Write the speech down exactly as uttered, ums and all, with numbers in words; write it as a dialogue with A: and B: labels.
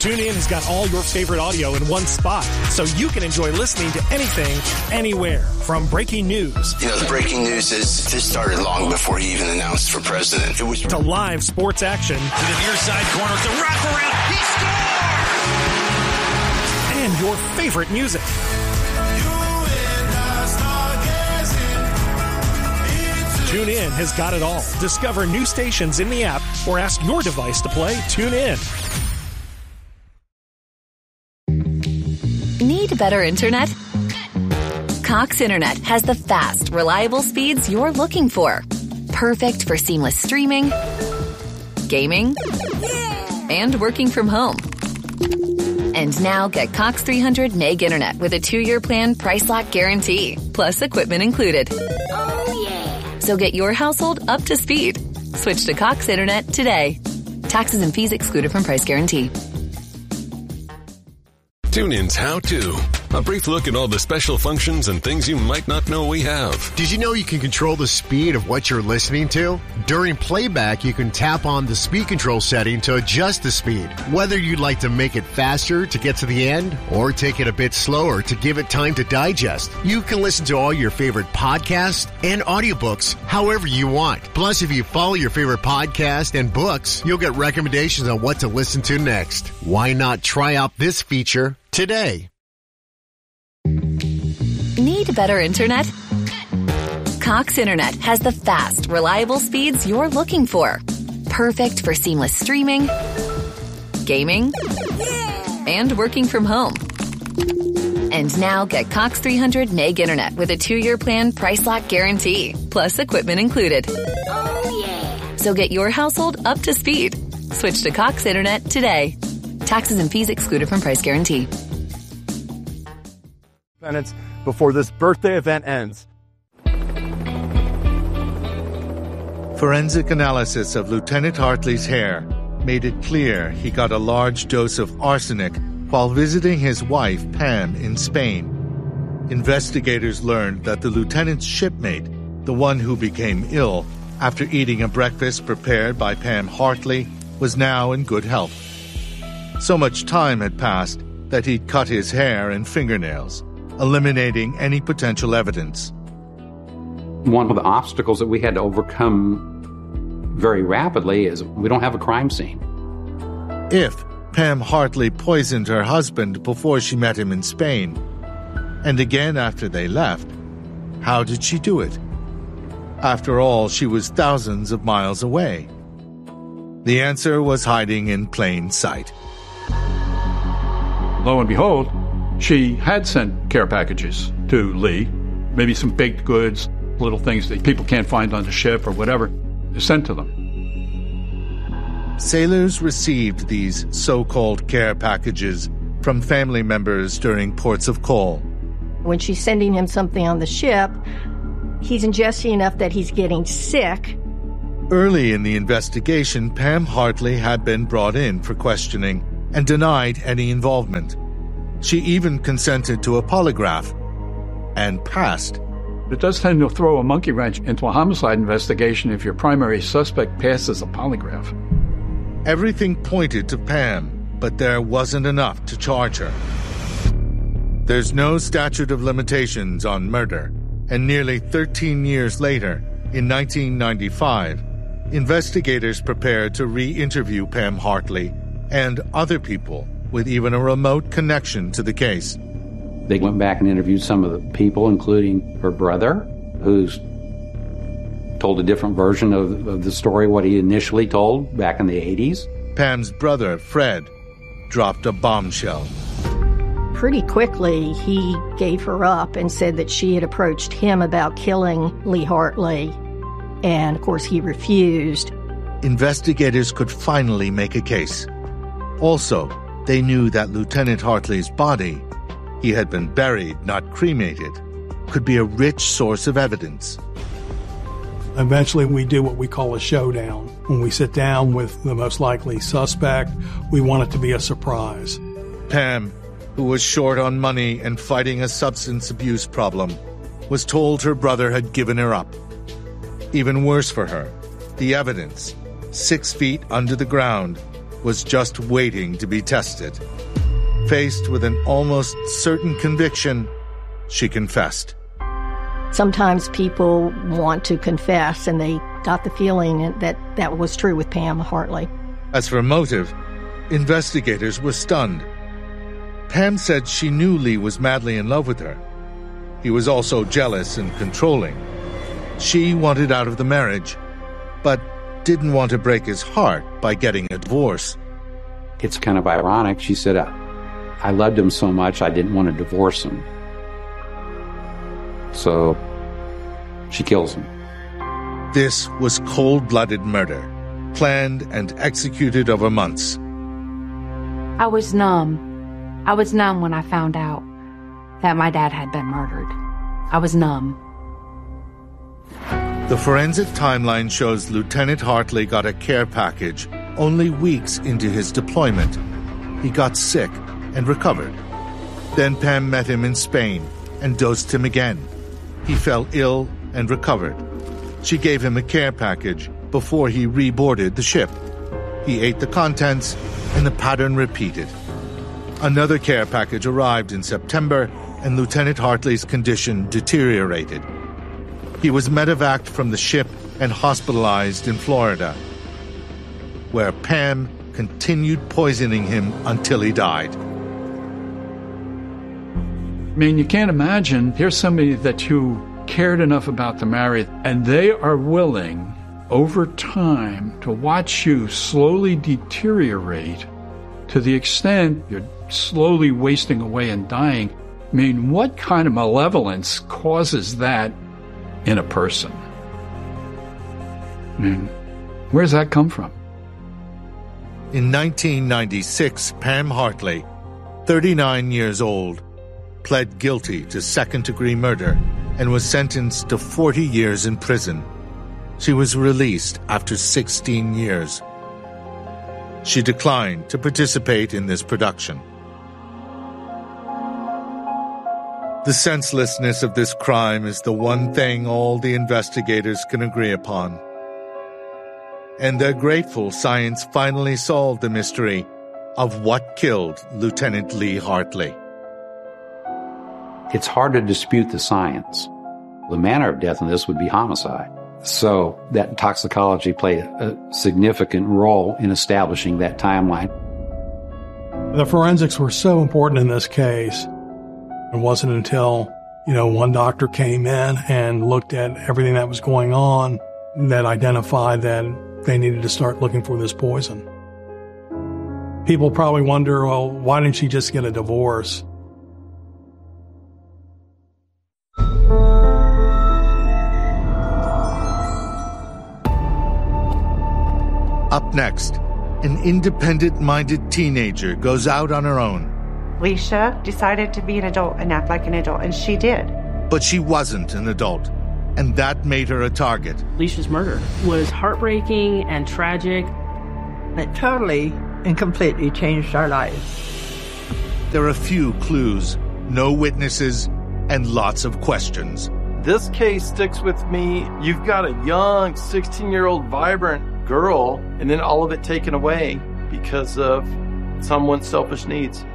A: TuneIn has got all your favorite audio in one spot, so you can enjoy listening to anything, anywhere. From breaking news.
B: You know, the breaking news is this started long before he even announced for president. It was
A: to live sports action.
C: To the near side corner, it's a wraparound. He scored!
A: And your favorite music. TuneIn has got it all. Discover new stations in the app or ask your device to play TuneIn.
D: Need better internet? Cox Internet has the fast, reliable speeds you're looking for. Perfect for seamless streaming, gaming, and working from home. And now get Cox three hundred meg internet with a two-year plan price lock guarantee, plus equipment included. Oh, yeah. So get your household up to speed. Switch to Cox Internet today. Taxes and fees excluded from price guarantee.
E: TuneIn's How To. A brief look at all the special functions and things you might not know we have.
F: Did you know you can control the speed of what you're listening to? During playback, you can tap on the speed control setting to adjust the speed. Whether you'd like to make it faster to get to the end or take it a bit slower to give it time to digest, you can listen to all your favorite podcasts and audiobooks however you want. Plus, if you follow your favorite podcast and books, you'll get recommendations on what to listen to next. Why not try out this feature today?
D: Need better internet? Cox Internet has the fast, reliable speeds you're looking for. Perfect for seamless streaming, gaming, and working from home. And now get Cox three hundred meg internet with a two-year plan price lock guarantee, plus equipment included. Oh, yeah. So get your household up to speed. Switch to Cox Internet today. Taxes and fees excluded from price guarantee.
G: Minutes before this birthday event ends.
H: Forensic analysis of Lieutenant Hartley's hair made it clear he got a large dose of arsenic while visiting his wife, Pam, in Spain. Investigators learned that the lieutenant's shipmate, the one who became ill after eating a breakfast prepared by Pam Hartley, was now in good health. So much time had passed that he'd cut his hair and fingernails, eliminating any potential evidence.
I: One of the obstacles that we had to overcome very rapidly is we don't have a crime scene.
H: If Pam Hartley poisoned her husband before she met him in Spain, and again after they left, how did she do it? After all, she was thousands of miles away. The answer was hiding in plain sight.
J: Lo and behold, she had sent care packages to Lee, maybe some baked goods, little things that people can't find on the ship or whatever, sent to them.
H: Sailors received these so-called care packages from family members during ports of call.
K: When she's sending him something on the ship, he's ingesting enough that he's getting sick.
H: Early in the investigation, Pam Hartley had been brought in for questioning and denied any involvement. She even consented to a polygraph and passed.
J: It does tend to throw a monkey wrench into a homicide investigation if your primary suspect passes a polygraph.
H: Everything pointed to Pam, but there wasn't enough to charge her. There's no statute of limitations on murder, and nearly thirteen years later, in nineteen ninety-five, investigators prepared to re-interview Pam Hartley and other people with even a remote connection to the case.
I: They went back and interviewed some of the people, including her brother, who's told a different version of, of the story, what he initially told back in the eighties.
H: Pam's brother, Fred, dropped a bombshell.
K: Pretty quickly, he gave her up and said that she had approached him about killing Lee Hartley. And, of course, he refused.
H: Investigators could finally make a case. Also, they knew that Lieutenant Hartley's body, he had been buried, not cremated, could be a rich source of evidence.
L: Eventually, we do what we call a showdown. When we sit down with the most likely suspect, we want it to be a surprise.
H: Pam, who was short on money and fighting a substance abuse problem, was told her brother had given her up. Even worse for her, the evidence, six feet under the ground, was just waiting to be tested. Faced with an almost certain conviction, she confessed.
K: Sometimes people want to confess, and they got the feeling that that was true with Pam Hartley.
H: As for motive, investigators were stunned. Pam said she knew Lee was madly in love with her. He was also jealous and controlling. She wanted out of the marriage, but didn't want to break his heart by getting a divorce.
I: It's kind of ironic. She said, I loved him so much I didn't want to divorce him. So she kills him.
H: This was cold-blooded murder, planned and executed over months.
M: I was numb. I was numb when I found out that my dad had been murdered. I was numb.
H: The forensic timeline shows Lieutenant Hartley got a care package only weeks into his deployment. He got sick and recovered. Then Pam met him in Spain and dosed him again. He fell ill and recovered. She gave him a care package before he reboarded the ship. He ate the contents, and the pattern repeated. Another care package arrived in September, and Lieutenant Hartley's condition deteriorated. He was medevaced from the ship and hospitalized in Florida, where Pam continued poisoning him until he died.
J: I mean, you can't imagine, here's somebody that you cared enough about to marry, and they are willing, over time, to watch you slowly deteriorate to the extent you're slowly wasting away and dying. I mean, what kind of malevolence causes that in a person? I mean, where does that come from?
H: In nineteen ninety-six, Pam Hartley, thirty-nine years old, pled guilty to second-degree murder and was sentenced to forty years in prison. She was released after sixteen years. She declined to participate in this production. The senselessness of this crime is the one thing all the investigators can agree upon. And they're grateful science finally solved the mystery of what killed Lieutenant Lee Hartley.
I: It's hard to dispute the science. The manner of death in this would be homicide. So that toxicology played a significant role in establishing that timeline.
L: The forensics were so important in this case. It wasn't until, you know, one doctor came in and looked at everything that was going on that identified that they needed to start looking for this poison. People probably wonder, well, why didn't she just get a divorce?
H: Up next, an independent-minded teenager goes out on her own.
N: Leisha decided to be an adult and act like an adult, and she did.
H: But she wasn't an adult, and that made her a target.
O: Leisha's murder was heartbreaking and tragic.
P: It totally and completely changed our lives.
H: There are few clues, no witnesses, and lots of questions.
Q: This case sticks with me. You've got a young, sixteen-year-old, vibrant girl, and then all of it taken away because of someone's selfish needs.